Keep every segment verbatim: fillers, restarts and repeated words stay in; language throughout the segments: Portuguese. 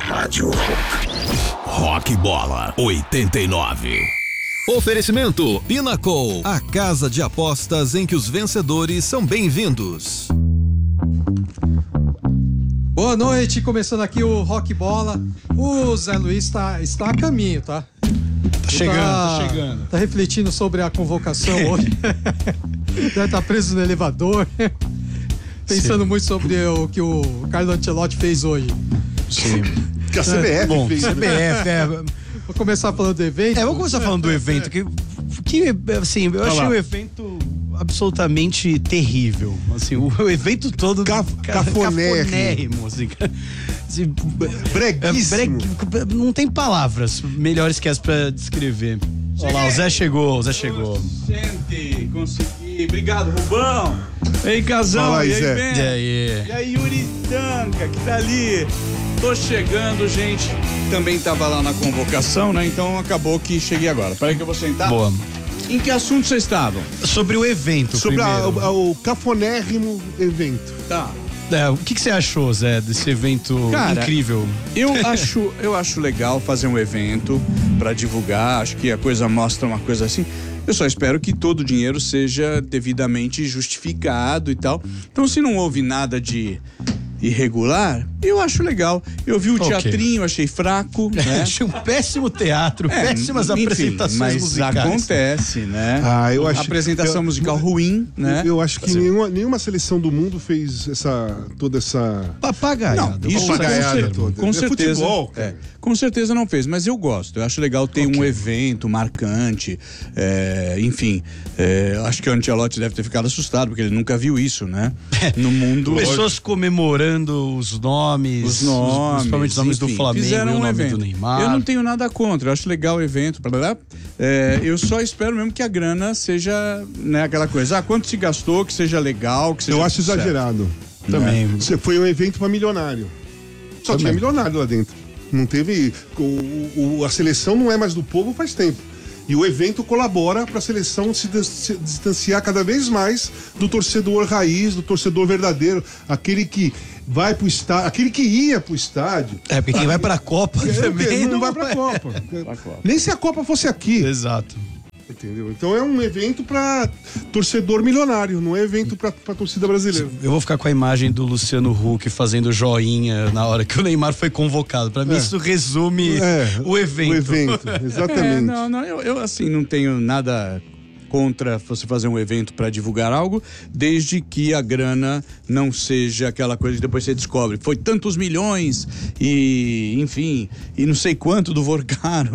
Rádio Rock Bola oitenta e nove. Oferecimento Pinnacle, a casa de apostas em que os vencedores são bem-vindos. Boa noite, começando aqui o Rock Bola. O Zé Luiz está, está a caminho, tá? Tá chegando, tá, tá chegando. Tá refletindo sobre a convocação hoje. Deve estar preso no elevador. Pensando Sim. muito sobre o que o Carlo Ancelotti fez hoje. Sim. Que a C B F Bom, fez. C B F, é. Vou começar falando do evento. É, vamos começar falando do evento. Que, que assim, eu achei o evento absolutamente terrível. Assim, o, o evento todo Caf, cafonérrimo. Assim, assim, breguíssimo. É, bregue, não tem palavras melhores que as pra descrever. Olha lá, o Zé chegou, o Zé chegou. Gente, consegui. Obrigado, Rubão. Ei, casal. Fala aí, e aí, Zé. Ben? E aí? E aí, Yuri Tanca, que tá ali. Tô chegando, gente. Também tava lá na convocação, né? Então acabou que cheguei agora. Peraí que eu vou sentar. Boa. Em que assunto vocês estavam? Sobre o evento, Sobre a, primeiro. a, o cafonérrimo evento. Tá. É, o que, que você achou, Zé, desse evento Cara, incrível? Eu acho, eu acho legal fazer um evento pra divulgar. Acho que a coisa mostra uma coisa assim. Eu só espero que todo o dinheiro seja devidamente justificado e tal. Então, se não houve nada de irregular, eu acho legal. Eu vi o Okay. teatrinho, achei fraco, né? Achei um péssimo teatro, É, péssimas enfim, apresentações mas musicais. acontece, né? Ah, eu acho. Apresentação eu, musical ruim, né? Eu acho que nenhuma, nenhuma seleção do mundo fez essa toda essa Papagaiada. Não, isso com, papagaiada cer toda. com É certeza. futebol, cara. É, com certeza não fez, mas eu gosto. Eu acho legal ter okay. um evento marcante. É, enfim, é, acho que o Ancelotti deve ter ficado assustado, porque ele nunca viu isso, né? No mundo. Pessoas comemorando os nomes, os nomes, principalmente os nomes enfim, do Flamengo fizeram e o um nome evento. do Neymar. Eu não tenho nada contra, eu acho legal o evento. Blá, blá, blá. É, eu só espero mesmo que a grana seja, né, aquela coisa. Ah, quanto se gastou, que seja legal, que seja. Eu acho certo. exagerado. Também. Você foi um evento para milionário. Só Também. tinha milionário lá dentro. Não teve. O, o, a seleção não é mais do povo faz tempo. E o evento colabora para a seleção se, se distanciar cada vez mais do torcedor raiz, do torcedor verdadeiro, aquele que vai pro estádio, aquele que ia pro estádio. É, porque quem vai pra Copa é, também não, não vai pra é. Copa. Nem se a Copa fosse aqui. Exato. Entendeu? Então é um evento para torcedor milionário, não é evento para torcida brasileira. Eu vou ficar com a imagem do Luciano Huck fazendo joinha na hora que o Neymar foi convocado. Para mim é. isso resume é, o evento. O evento, exatamente. É, não, não, eu, eu assim não tenho nada contra você fazer um evento para divulgar algo, desde que a grana não seja aquela coisa que depois você descobre. Foi tantos milhões e, enfim, e não sei quanto do Vorcaro.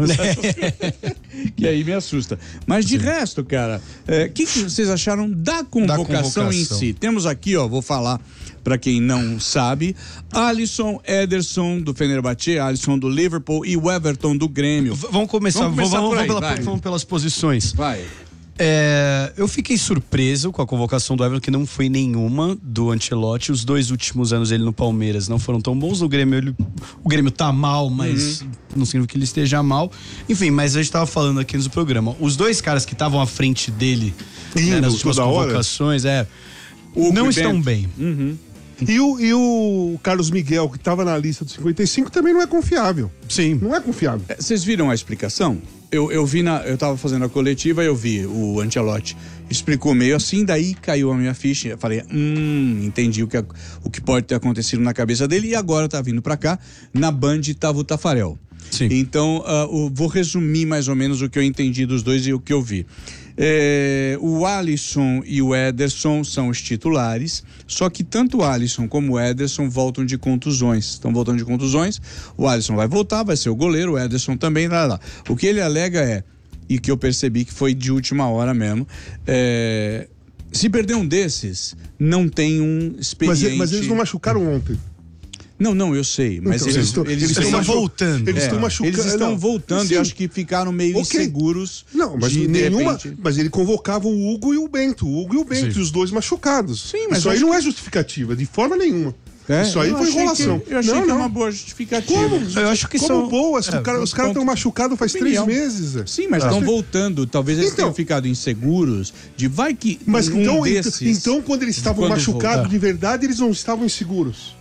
Que aí me assusta. Mas de Sim. resto, cara, o é, que, que vocês acharam da convocação, da convocação em si? Temos aqui, ó, vou falar para quem não sabe, Alisson, Ederson do Fenerbahçe, Alisson do Liverpool e o Everton do Grêmio. V vamos começar, vamos, começar vamos, aí, vamos, pela, vamos pelas posições. Vai. É, eu fiquei surpreso com a convocação do Everton, que não foi nenhuma do Ancelotti. Os dois últimos anos ele no Palmeiras não foram tão bons. No Grêmio, ele, o Grêmio tá mal, mas uhum. não significa que ele esteja mal. Enfim, mas a gente tava falando aqui no programa. Os dois caras que estavam à frente dele né, nas últimas convocações, é, não estão bem. Uhum. E o, e o Carlos Miguel, que estava na lista dos cinquenta e cinco, também não é confiável. Sim. Não é confiável. Vocês viram a explicação? Eu, eu vi na. Eu tava fazendo a coletiva e eu vi o Ancelotti explicou meio assim, daí caiu a minha ficha. Eu falei, hum, entendi o que, o que pode ter acontecido na cabeça dele. E agora tá vindo pra cá, na Band tava o Tafarel. Sim. Então, uh, o, vou resumir mais ou menos o que eu entendi dos dois e o que eu vi. É, o Alisson e o Ederson são os titulares, só que tanto o Alisson como o Ederson voltam de contusões, estão voltando de contusões. O Alisson vai voltar, vai ser o goleiro, o Ederson também, lá, lá. O que ele alega é, e que eu percebi que foi de última hora mesmo, é, se perder um desses, não tem um experiente... Mas, mas eles não machucaram ontem. Não, não, eu sei, mas então, eles, eles, estão, eles, eles estão estão voltando. Eles é, estão machucando. Eles estão não, voltando sim. e acho que ficaram meio okay. inseguros. Não, mas de, nenhuma. de repente... Mas ele convocava o Hugo e o Bento. O Hugo e o Bento, sim. E os dois machucados. Sim, mas isso aí não é justificativa, de forma nenhuma. É, isso aí foi enrolação. Que, eu achei não, que não. é uma boa justificativa. Como? Eu acho que Como são... boa? É, cara, os caras estão machucados faz três meses. É. Sim, mas estão ah. voltando. Talvez eles então, tenham ficado inseguros. De vai que. Mas um então, desses, então, quando eles estavam machucados de verdade, eles não estavam inseguros.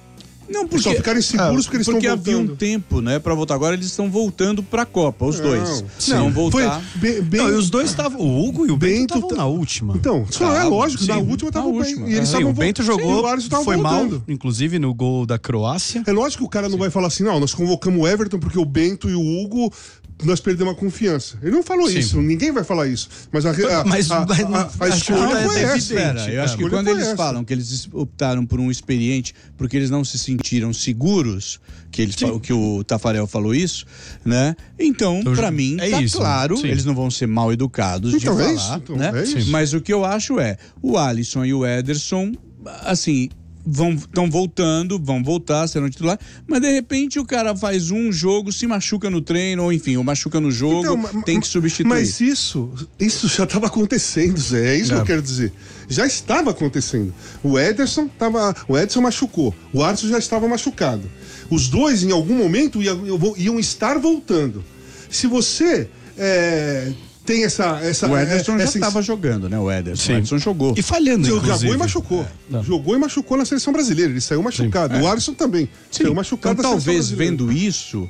Não, porque, só ficarem seguros ah, porque eles porque estão havia voltando. um tempo, né, pra voltar. Agora eles estão voltando pra Copa, os Não, dois. sim. Não, voltar. Foi bem, bem, Não, e os dois estavam. O Hugo e o Bento Bento estavam tá- na última. Então, só é Tava, lógico, na sim, última na tava bem. última. E eles Sim, estavam o Bento vo- jogou, Sim, o Alisson tava foi voltando. mal, inclusive no gol da Croácia. É lógico que o cara não vai falar assim, não, nós convocamos o Everton porque o Bento e o Hugo nós perdemos a confiança. Ele não falou Sim. isso, ninguém vai falar isso. Mas a, a, Mas- a, mas a, não- a, a acho que escolha não é foi essa. evidente. Pera, eu A acho que escolha quando foi eles essa. falam que eles optaram por um experiente porque eles não se sentiram seguros, que, eles, falam- que o Tafarel falou isso, né? Então, Então, pra mim, é tá isso, claro, sim. eles não vão ser mal educados Então, de é falar, isso, então, né? é isso. Mas o que eu acho é, o Alisson e o Ederson, assim, vão estão voltando, vão voltar, serão titular, mas de repente o cara faz um jogo, se machuca no treino, ou enfim, ou machuca no jogo, Então, ma- tem que substituir. Mas isso, isso já estava acontecendo, Zé. É isso que eu quero dizer. Já estava acontecendo. O Ederson tava, o Ederson machucou. O Alisson já estava machucado. Os dois, em algum momento, iam, iam estar voltando. Se você é, tem essa, essa, O Ederson já essa estava jogando, né? O Ederson. Sim. O Ederson jogou. E falhando, Jogou inclusive. e machucou. É. Jogou e machucou na seleção brasileira. Ele saiu machucado. O Alisson também. Sim. Saiu machucado Então, da seleção talvez brasileira. vendo isso,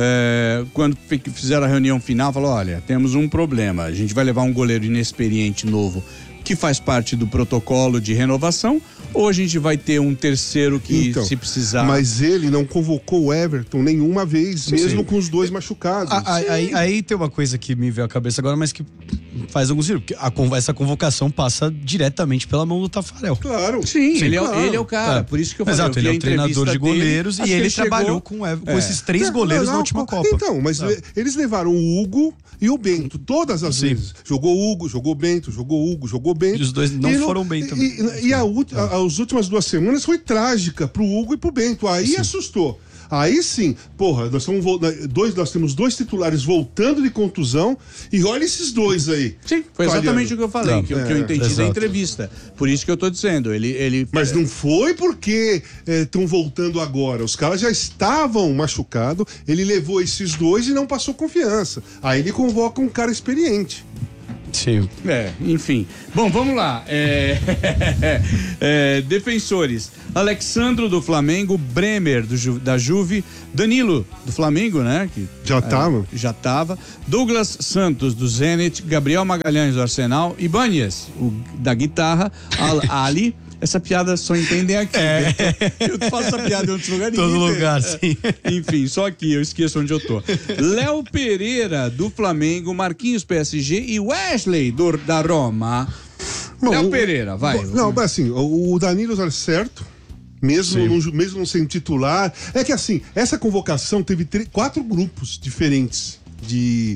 é, quando fi- fizeram a reunião final, falou: olha, temos um problema. A gente vai levar um goleiro inexperiente novo que faz parte do protocolo de renovação, ou a gente vai ter um terceiro que, Então, se precisar. Mas ele não convocou o Everton nenhuma vez, mesmo sim. com os dois machucados. A- a- Aí, aí tem uma coisa que me veio à cabeça agora, mas que faz algum sentido. Porque a con- essa convocação passa diretamente pela mão do Tafarel. Claro. Sim, Sim, ele, claro. é, ele é o cara. É. Por isso que eu falei. Exato, eu vi ele é a o treinador entrevista de goleiros dele, e acho ele que trabalhou chegou- com, o Ev- com É. esses três Não, goleiros não, na última não, Copa. Então, mas Sabe? eles levaram o Hugo e o Bento todas as Sim. vezes. Jogou o Hugo, jogou o Bento, jogou o Hugo, jogou o Bento. E os dois não E foram bem também. E, e a, ult- a- as últimas duas semanas foi trágica pro Hugo e pro Bento. Aí assustou. Aí sim, porra, nós, estamos, vol- dois, nós temos dois titulares voltando de contusão e olha esses dois aí. Sim, foi falhando. exatamente o que eu falei, Não, que, eu- é, que eu entendi da exato. entrevista. Por isso que eu tô dizendo, ele... ele Mas não foi porque estão voltando agora. Os caras já estavam machucados. Ele levou esses dois e não passou confiança. Aí ele convoca um cara experiente. Sim. É, enfim. Bom, vamos lá. É... é, defensores. Alexandro do Flamengo, Bremer do Ju... da Juve, Danilo do Flamengo, né? Que Já tava. já tava. Douglas Santos do Zenit, Gabriel Magalhães do Arsenal, Ibanez, o da guitarra, Al Ali. Essa piada só entendem aqui. né? Eu faço essa piada em outros lugares. Todo ninguém lugar, entende. sim. Enfim, só aqui, eu esqueço onde eu tô. Léo Pereira, do Flamengo, Marquinhos, P S G e Wesley, do, da Roma. Léo o- Pereira, vai. Bom, Não, mas assim, o o Danilo tá certo. Mesmo não, mesmo não sendo titular. É que assim, essa convocação teve três, quatro grupos diferentes de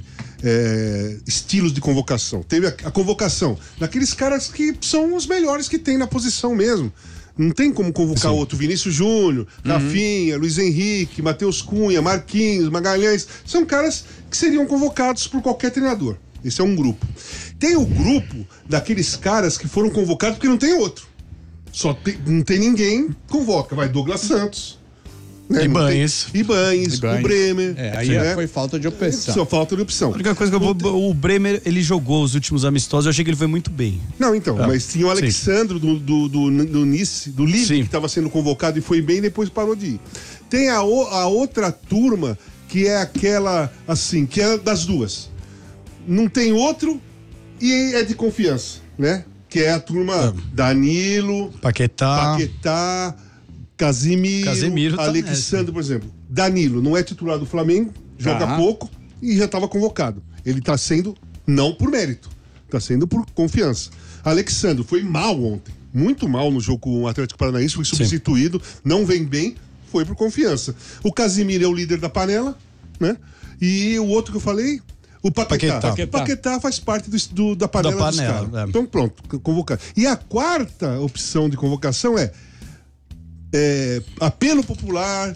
é, estilos de convocação. Teve a, a convocação daqueles caras que são os melhores que tem na posição mesmo. Não tem como convocar outro. Vinícius Júnior, Rafinha, Luiz Henrique, Matheus Cunha, Marquinhos, Magalhães. São caras que seriam convocados por qualquer treinador. Esse é um grupo. Tem o grupo daqueles caras que foram convocados porque não tem outro. Só tem, não tem ninguém, convoca. Vai Douglas Santos. Né? Ibanez. Não tem- Ibanez, Ibanez. o Bremer. É, aí né? foi falta de opção. Só falta de A opção. única coisa que eu vou. O Bremer, ele jogou os últimos amistosos, eu achei que ele foi muito bem. Não, então, Ah, mas tinha o sim. Alexandro do, do, do, do Nice, do Lille, Sim. que estava sendo convocado e foi bem, depois parou de ir. Tem a, o- a outra turma, que é aquela, assim, que é das duas. Não tem outro e é de confiança, né? Que é a turma Danilo, Paquetá. Paquetá, Casimiro, Casemiro tá Alexandre, por exemplo. Danilo não é titular do Flamengo, joga Tá. pouco e já estava convocado. Ele está sendo, não por mérito, está sendo por confiança. Alexandre foi mal ontem, muito mal no jogo com o Atlético Paranaense, foi substituído, não vem bem, foi por confiança. O Casimiro é o líder da panela, né? E o outro que eu falei, o Paquetá. Paquetá. O Paquetá faz parte do, do- da panela, Da panela, dos caras. é. Então pronto, convocar. E a quarta opção de convocação é é, apelo popular,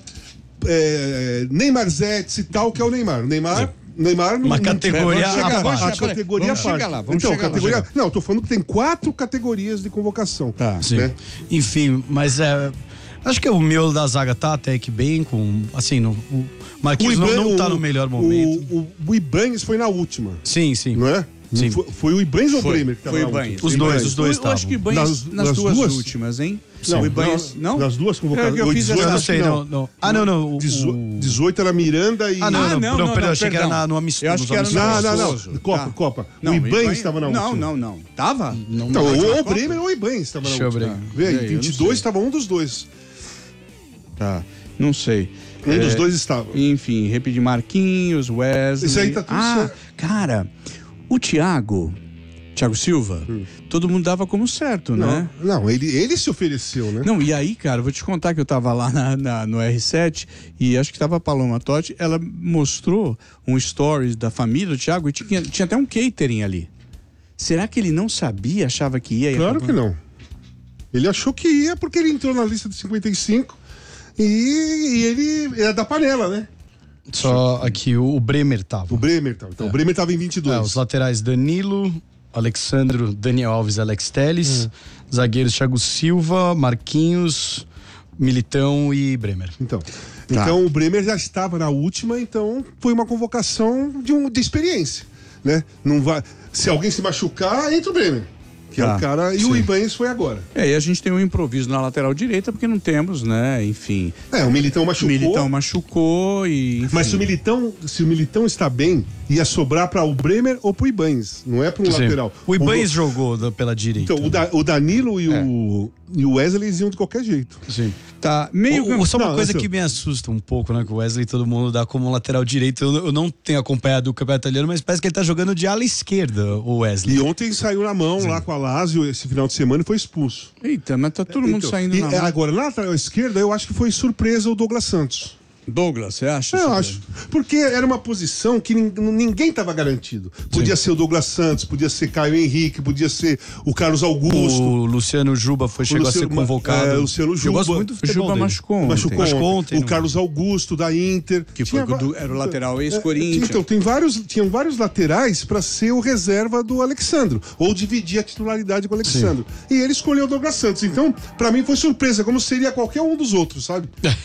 é, Neymar Zete e tal, que é o Neymar. O Neymar, Neymar não, Uma não- categoria vamos chegar à lá, parte. a categoria Vamos à parte. chegar lá, vamos então, chegar lá, categoria, chegar não, eu tô falando que tem quatro categorias de convocação. Tá. Sim. Né? Enfim, mas é. Acho que o miolo da zaga tá até que bem, com. Assim, no, o Marquinhos não, Iban- não tá o- no melhor momento. O, o, o Ibanez foi na última, Sim, sim. não é? Sim. Foi, foi o Ibanez ou o Bremer que tava Foi na o Ibanez. última? Os dois, os dois Eu, eu acho que o Ibanez Nas- nas, nas duas, duas? últimas, hein? Não, o Ibanez, não? Nas duas convocadas. É que eu O fiz dezoito, essa- Eu não acho que sei, não. não. Ah, não, não. o- Dezo- o- dezoito era Miranda e... Ah, não, Ah, não, não, não, não, perdão, não, achei que era perdão. na, no amistoso. Eu acho que era no Não, não, não. amistoso. Copa, Tá. Copa. Não, o Ibanez estava na Não, última. não, não. Tava? Não, Então, Na ou última o Copa? Bremer ou o Ibanez estava na Deixa eu última. abrir. Vê aí, Vê aí, eu não vinte e sei. dois estava um dos dois. Tá, não sei. Um dos É, dois estava. Enfim, repetir Marquinhos, Wesley. Isso aí tá tudo Ah, certo. cara, o Thiago, Thiago Silva, todo mundo dava como certo, né? Não, não ele, ele se ofereceu, né? Não, e aí, cara, vou te contar que eu tava lá na, na- no R sete e acho que tava a Paloma Totti, ela mostrou um stories da família do Thiago e tinha, tinha até um catering ali. Será que ele não sabia, achava que ia? e Claro acabou- que não. Ele achou que ia porque ele entrou na lista de cinquenta e cinco e, e ele é da panela, né? Só aqui, o, o Bremer tava. O Bremer tava. Então, o Bremer tava em vinte e dois. É, os laterais Danilo, Alexandro, Daniel Alves, Alex Telles, zagueiros Thiago Silva, Marquinhos, Militão e Bremer. Então, então o Bremer já estava na última, então foi uma convocação de, um, de experiência, né? Não vai, se alguém se machucar, entra o Bremer, que é Tá, o cara, e o Ibanez foi agora. É, e a gente tem um improviso na lateral direita porque não temos, né? Enfim, É, o Militão o machucou, Militão machucou e. Enfim. mas se o Militão, se o Militão está bem, ia sobrar para o Bremer ou para o Ibanez, não é para um Sim. lateral. O Ibanez jogou da- pela direita. Então, o, da- o Danilo e, É. o, e o Wesley iam de qualquer jeito. Sim. Tá, meio O- o- só uma Não, coisa assim, que me assusta um pouco, né? Que o Wesley todo mundo dá como lateral direito. Eu, eu não tenho acompanhado o campeonato italiano, mas parece que ele tá jogando de ala esquerda, o Wesley. E ontem saiu na mão lá com a Lazio esse final de semana e foi expulso. Eita, mas tá todo mundo Então, saindo e, na é, mão. agora, na lateral esquerda, eu acho que foi surpresa o Douglas Santos. Douglas, você acha? Eu Silvio? acho. Porque era uma posição que nin- ninguém estava garantido. Podia ser o Douglas Santos, podia ser Caio Henrique, podia ser o Carlos Augusto. O Luciano Juba foi, chegou Luciano- a ser convocado. é, Luciano Eu Juba. gosto muito do O futebol Juba dele. machucou ontem. Machucou, Machucou ontem. ontem, O não. Carlos Augusto da Inter. Que foi Tinha do- va- era o lateral É, ex-Corinthians. Então, tem vários, tinham vários laterais para ser o reserva do Alexandro, ou dividir a titularidade com o Alexandro. E ele escolheu o Douglas Santos. Então, para mim foi surpresa, como seria qualquer um dos outros, sabe?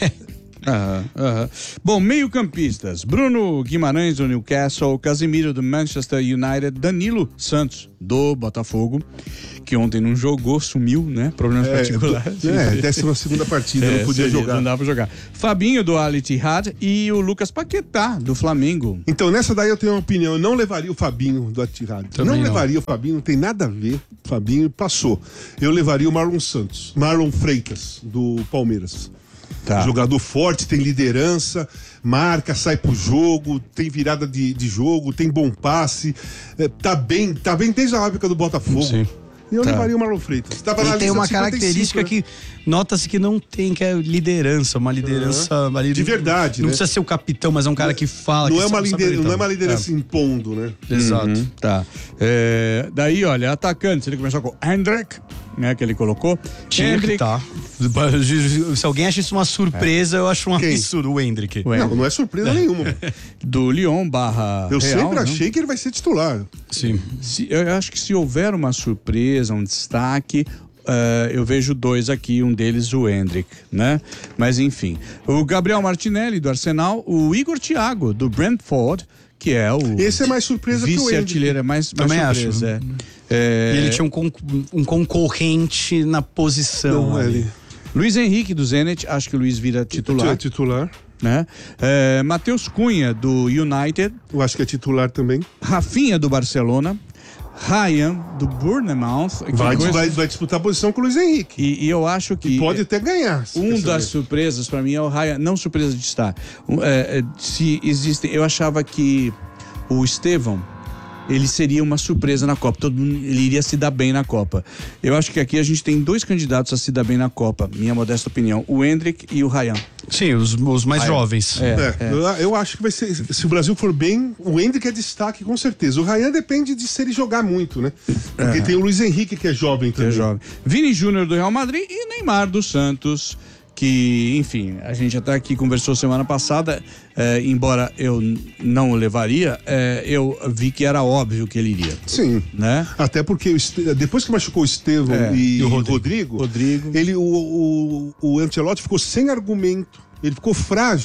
Aham, aham. Bom, meio-campistas: Bruno Guimarães do Newcastle, Casemiro do Manchester United, Danilo Santos do Botafogo, que ontem não jogou, sumiu, né? Problemas particulares. É, décima segunda partida, É, não podia seria, jogar. Não dava pra jogar. Fabinho do Al Ittihad e o Lucas Paquetá do Flamengo. Então, nessa daí eu tenho uma opinião. Eu não levaria o Fabinho do Atirado. Não, Também não. levaria o Fabinho, não tem nada a ver. O Fabinho passou. Eu levaria o Marlon Santos. Marlon Freitas, do Palmeiras. Tá. Jogador forte, tem liderança, marca, sai pro jogo, tem virada de, de jogo, tem bom passe. É, tá bem, tá bem desde a época do Botafogo. Sim. E eu Tá. levaria o Marlon Freitas. Tava na Ele tem lista uma de cinquenta e cinco, característica né? que nota-se que não tem, que é liderança. Uma liderança. ali- De verdade, Não né? precisa ser o capitão, mas é um cara que fala. Não que é, uma sabe- sabe liderança, não é orientar. uma liderança impondo, né? É, Exato. Uhum, tá. É, daí, olha, atacante, ele começou com Hendrick, né, que ele colocou. Tinha que Hendrick, tá. Se alguém acha isso uma surpresa, eu acho um Quem? absurdo o Hendrick. Ué, Não, não é surpresa nenhuma. do Lyon barra Eu Real, sempre né? achei que ele vai ser titular. Sim. Se- eu acho que se houver uma surpresa, um destaque, eh, eu vejo dois aqui, um deles o Hendrick, né? Mas enfim, o Gabriel Martinelli do Arsenal, o Igor Thiago do Brentford, que é o Esse é mais surpresa que o Hendrick. vice-artilheiro, é mais, mais Também acho. surpresa, é. É, E ele tinha um, con- um concorrente na posição. Não, ali. ele Luiz Henrique do Zenit, acho que o Luiz vira titular, é titular. né? É, Matheus Cunha do United, Eu acho que é titular também. Rafinha do Barcelona, Ryan do Bournemouth, que Vai, coisa- vai, vai disputar a posição com o Luiz Henrique. E, e eu acho que Pode até ganhar. se um quer das saber. surpresas para mim é o Ryan, não surpresa de estar. Um, é, é, se existe, eu achava que o Estevão ele seria uma surpresa na Copa. Todo mundo, ele iria se dar bem na Copa. Eu acho que aqui a gente tem dois candidatos a se dar bem na Copa, minha modesta opinião, o Hendrick e o Ryan. Sim, os, os mais jovens. É. É, eu, eu acho que vai ser. Se o Brasil for bem, o Hendrick é destaque, com certeza. O Ryan depende de se ele jogar muito, né? Porque tem o Luiz Henrique, que é jovem Que também. é jovem. Vini Júnior do Real Madrid e Neymar do Santos, que, enfim, a gente até aqui conversou semana passada, é, embora eu n- não o levaria, é, eu vi que era óbvio que ele iria, Sim. né? Até porque o Este- depois que machucou o Estevão É, e, e o o Rodrigo. Rodrigo, Rodrigo. ele, o, o, o Ancelotti ficou sem argumento, ele ficou frágil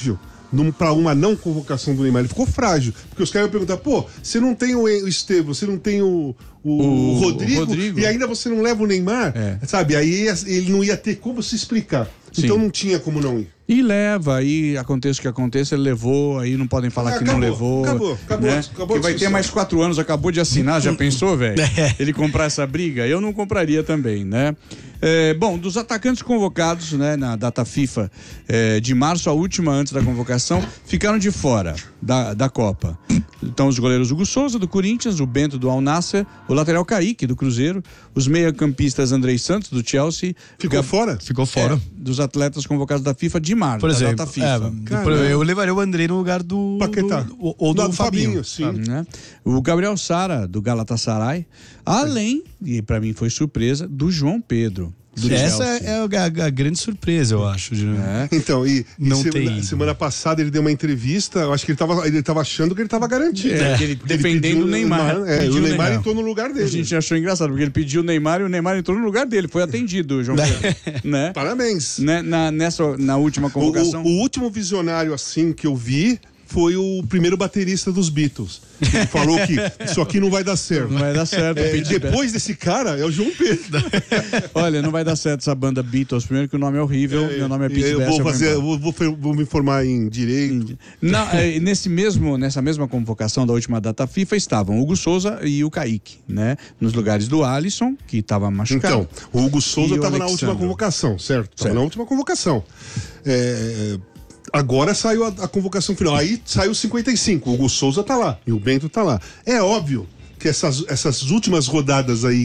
para uma não convocação do Neymar. Ele ficou frágil. Porque os caras iam perguntar, pô, você não tem o Estevão, você não tem o, o, o, Rodrigo, o Rodrigo, e ainda você não leva o Neymar, é. sabe? Aí ele não ia ter como se explicar. Sim. Então não tinha como não ir. E leva, aí aconteça o que aconteça, ele levou, aí não podem falar ah, que acabou, não levou. Acabou, acabou. Né? acabou que vai ter mais quatro anos, acabou de assinar, já pensou, velho? Ele comprar essa briga? Eu não compraria também, né? É, bom, dos atacantes convocados, né, na data FIFA é, de março, a última antes da convocação, ficaram de fora da, da Copa. Então, os goleiros Hugo Souza, do Corinthians, o Bento, do Al Nassr, o lateral Kaique, do Cruzeiro, os meia-campistas Andrei Santos, do Chelsea. Ficou Gab... fora? Ficou fora. É, dos atletas convocados da FIFA de março, por exemplo, da data FIFA. É, eu levaria o Andrei no lugar do... Paquetá. Do, ou, ou do, do Fabinho. Fabinho sim. Ah, né? O Gabriel Sara, do Galatasaray, além, e para mim foi surpresa, do João Pedro. Essa é a, a, a grande surpresa, eu acho. De... É. Então, e, não e semana, tem... semana passada ele deu uma entrevista, eu acho que ele estava ele tava achando que ele estava garantido. É, que ele, ele defendendo o Neymar. Neymar é, o Neymar, Neymar entrou no lugar dele. A gente achou engraçado, porque ele pediu o Neymar e o Neymar entrou no lugar dele, foi atendido, João Pedro. né? Parabéns. Né? Na, nessa, na última convocação. O, o, o último visionário assim que eu vi foi o primeiro baterista dos Beatles. Ele falou que isso aqui não vai dar certo. Não vai dar certo. É, depois desse cara é o João Pedro. Olha, não vai dar certo essa banda Beatles. Primeiro que o nome é horrível. É, meu nome é Pete Eu Best, vou fazer, eu vou, vou, vou me informar em direito. Não, é, nesse mesmo, nessa mesma convocação da última data FIFA estavam o Hugo Souza e o Kaique, né? Nos lugares do Alisson, que estava machucado. Então, o Hugo Souza estava na última convocação, certo? Estava na última convocação. É... Agora saiu a, a convocação final. Aí saiu cinquenta e cinco. O Hugo Souza tá lá e o Bento tá lá. É óbvio que essas, essas últimas rodadas aí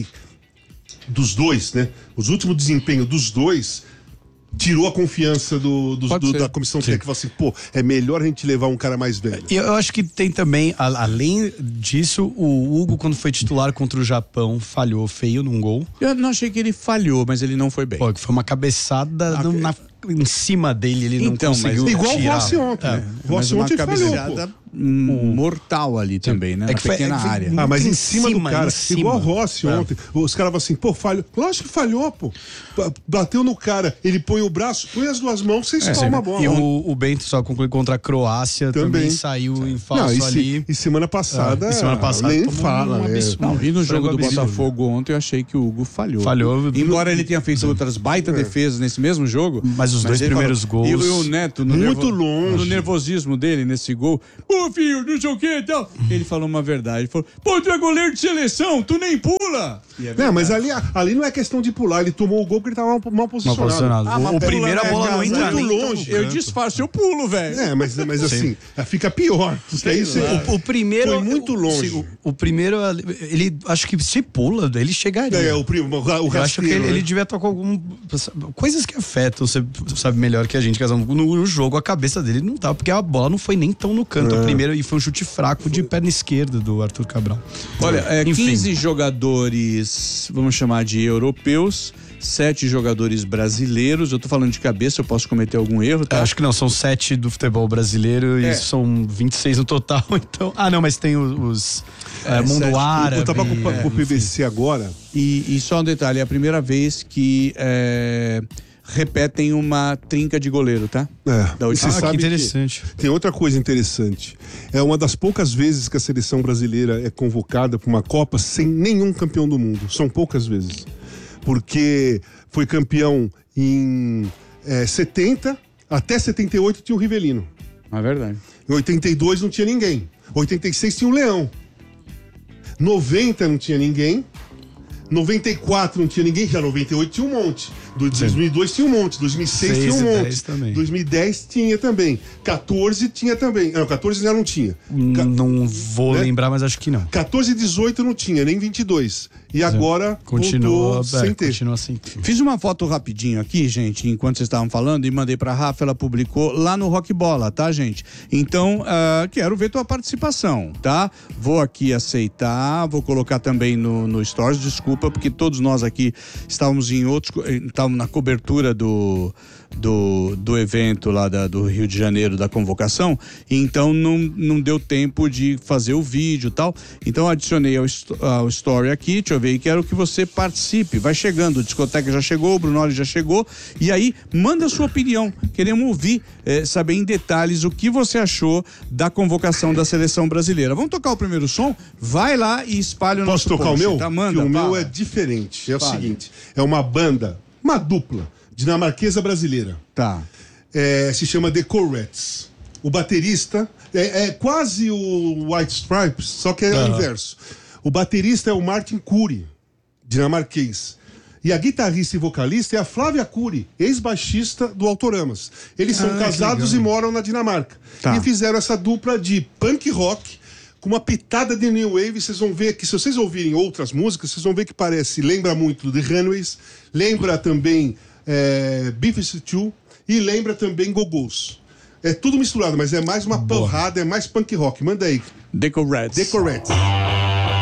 dos dois, né? Os últimos desempenhos dos dois tirou a confiança do, do, do, da comissão técnica. Assim, pô, é melhor a gente levar um cara mais velho. E eu acho que tem também, a, além disso, o Hugo, quando foi titular contra o Japão, falhou feio num gol. Eu não achei que ele falhou, mas ele não foi bem. Pô, que foi uma cabeçada Ah, no, na, em cima dele, ele então, não conseguiu mas, igual tirar. o Rossi ontem. É. O Rossi ontem falhou, pô. Mortal ali também, né? É que Na pequena foi, é que área. Ah, mas em, em cima, cima do cara, cima. igual o Rossi é. ontem. Os caras falam assim, pô, falhou. Lógico que falhou, pô. Bateu no cara, ele põe o braço, põe as duas mãos, você espalma é, uma bola. E o, o Bento só concluiu contra a Croácia, também, também saiu em falso Não, e ali. Se, e semana passada, é, e semana passada nem fala. Um absurdo. Não, e no jogo do absurdo. Botafogo ontem eu achei que o Hugo falhou. Falhou. Embora ele tenha feito outras baita é. defesas nesse mesmo jogo. Mas os dois primeiros falou, gols... E o Neto, no, muito nervo, longe. no nervosismo dele nesse gol, pô, filho, não sei o que e tal. Ele falou uma verdade. Ele falou, pô, tu é goleiro de seleção, tu nem pula. É não, mas ali, ali não é questão de pular. Ele tomou o gol porque ele tava mal, mal posicionado. Mal posicionado. Ah, o o primeiro a bola é, não entra muito nem longe. Eu disfarço, eu pulo, velho. É, mas, mas assim, fica pior. Aí você, O, o primeiro foi muito longe. O, o primeiro, ele acho que se pula, ele chegaria. É, o, primo, o, o Eu acho que ele, né? ele devia tocar algum coisas que afetam, você sabe melhor que a gente, no, no jogo a cabeça dele não tá, porque a bola não foi nem tão no canto é. a primeira e foi um chute fraco de perna esquerda do Arthur Cabral. Olha, é, Enfim. quinze jogadores, vamos chamar de europeus, sete jogadores brasileiros. Eu tô falando de cabeça, eu posso cometer algum erro, tá? Eu acho que não, são sete do futebol brasileiro É. e são vinte e seis no total, então... Ah, não, mas tem os... os é, mundo sete. árabe... Eu tava com, é, com o P V C agora. E, e só um detalhe, é a primeira vez que é, repetem uma trinca de goleiro, tá? É, Da última- você Ah, que sabe interessante. Tem outra coisa interessante. É uma das poucas vezes que a seleção brasileira é convocada para uma Copa sem nenhum campeão do mundo. São poucas vezes. Porque foi campeão em é, setenta, até setenta e oito tinha o Rivelino. É verdade. Em oitenta e dois não tinha ninguém. oitenta e seis tinha o Leão. noventa não tinha ninguém. noventa e quatro não tinha ninguém. Já noventa e oito tinha um monte. Do dois mil e dois tinha um monte. dois mil e seis tinha um Seis e monte. dez também. dois mil e dez tinha também. quatorze tinha também. Não, quatorze já não tinha. Ca- Não vou né? lembrar, mas acho que não. quatorze e dezoito não tinha, nem vinte e dois. E agora Continua, voltou sem é, ter. continua sem ter. Fiz uma foto rapidinho aqui, gente, enquanto vocês estavam falando, e mandei pra Rafa, ela publicou lá no Rock Bola, tá, gente? Então, ah, quero ver tua participação, tá? Vou aqui aceitar, vou colocar também no, no Stories, desculpa, porque todos nós aqui estávamos em outros, estávamos estavam na cobertura do, do, do evento lá da, do Rio de Janeiro, da convocação, então não, não deu tempo de fazer o vídeo e tal. Então adicionei ao, ao story aqui, deixa eu ver, quero que você participe. Vai chegando, a discoteca já chegou, o Brunoli já chegou, e aí manda a sua opinião. Queremos ouvir, é, saber em detalhes o que você achou da convocação da seleção brasileira. Vamos tocar o primeiro som? Vai lá e espalha o nosso Posso tocar post, o meu? tá? Manda, que o meu fala. é diferente. É o Fala. seguinte: é uma banda, uma dupla dinamarquesa brasileira. Tá. É, se chama The Corettes. O baterista é, é quase o White Stripes, só que é o inverso. O baterista é o Martin Kuri, dinamarquês. E a guitarrista e vocalista é a Flávia Kuri, ex-baixista do Autoramas. Eles são Ah, casados e moram na Dinamarca. Tá. E fizeram essa dupla de punk rock com uma pitada de new wave. Vocês vão ver que, se vocês ouvirem outras músicas, vocês vão ver que parece, lembra muito de The Runaways, lembra também é, Beef Stew e lembra também Go-Go's. É tudo misturado, mas é mais uma porrada, é mais punk rock. Manda aí. The Corettes. The Corettes.